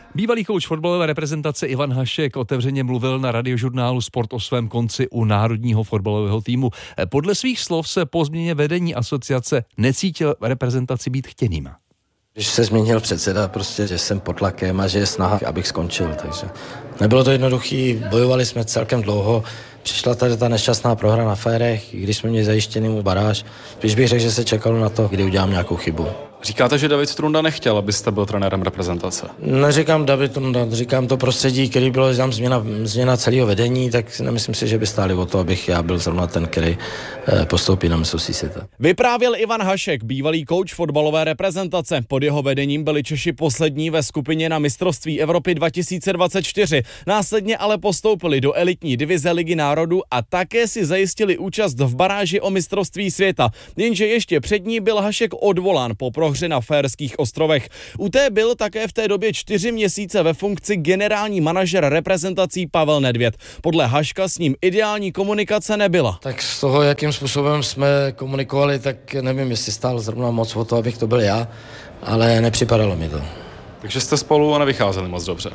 Bývalý kouč fotbalové reprezentace Ivan Hašek otevřeně mluvil na radiožurnálu Sport o svém konci u národního fotbalového týmu. Podle svých slov se po změně vedení asociace necítil reprezentaci být chtěným. Když se změnil předseda, prostě, že jsem pod tlakem a že je snaha, abych skončil, takže nebylo to jednoduchý, bojovali jsme celkem dlouho, přišla tady ta nešťastná prohra na Férech, když jsme měli zajištěný baráž, když bych řekl, že se čekalo na to, kdy udělám nějakou chybu. Říkáte, že David Strunda nechtěl, abyste byl trenérem reprezentace? Neříkám David Strunda, říkám to prostředí, který bylo tam změna celého vedení, tak nemyslím si, že by stáli o to, abych já byl zrovna ten, který postoupí na mistrovství světa. Vyprávěl Ivan Hašek, bývalý kouč fotbalové reprezentace. Pod jeho vedením byli Češi poslední ve skupině na mistrovství Evropy 2024. Následně ale postoupili do elitní divize Ligy národů a také si zajistili účast v baráži o mistrovství světa. Jenže ještě před ní byl Hašek odvolán po prohře na Faerských ostrovech. U té byl také v té době 4 měsíce ve funkci generální manažer reprezentací Pavel Nedvěd. Podle Haška s ním ideální komunikace nebyla. Tak z toho, jakým způsobem jsme komunikovali, tak nevím, jestli stál zrovna moc o to, abych to byl já, ale nepřipadalo mi to. Takže jste spolu a nevycházeli moc dobře.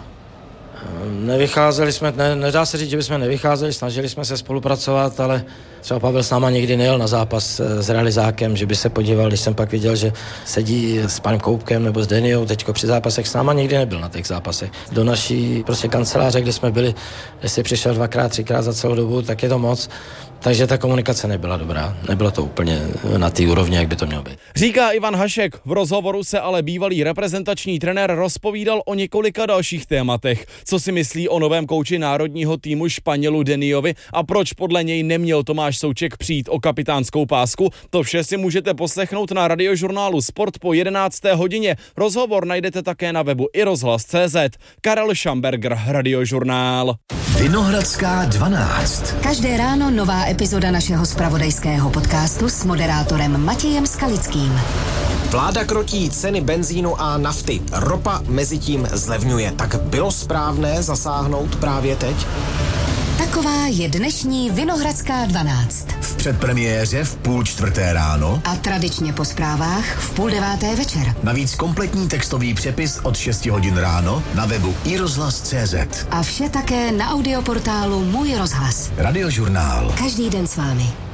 Nevycházeli jsme, nedá se říct, že bychom nevycházeli, snažili jsme se spolupracovat, ale třeba Pavel s náma nikdy nejel na zápas s realizákem, že by se podíval, když jsem pak viděl, že sedí s panem Koupkem nebo s Deniou teďko při zápasech, s náma nikdy nebyl na těch zápasech. Do naší prostě kanceláře, kde jsme byli, jestli přišel 2x, 3x za celou dobu, tak je to moc. Takže ta komunikace nebyla dobrá. Nebylo to úplně na té úrovni, jak by to mělo být. Říká Ivan Hašek. V rozhovoru se ale bývalý reprezentační trenér rozpovídal o několika dalších tématech. Co si myslí o novém kouči národního týmu Španělu Deniovi a proč podle něj neměl Tomáš Souček přijít o kapitánskou pásku, to vše si můžete poslechnout na radiožurnálu Sport po 11. hodině. Rozhovor najdete také na webu iRozhlas.cz. Karel Šamberger, Radiožurnál. Vinohradská 12. Každé ráno nová epizoda našeho zpravodajského podcastu s moderátorem Matějem Skalickým. Vláda krotí ceny benzínu a nafty. Ropa mezitím zlevňuje. Tak bylo správné zasáhnout právě teď? Taková je dnešní Vinohradská 12. V předpremiéře v 3:30 ráno a tradičně po zprávách v 8:30 večer. Navíc kompletní textový přepis od 6 hodin ráno na webu iRozhlas.cz. A vše také na audioportálu Můj rozhlas. Radiožurnál. Každý den s vámi.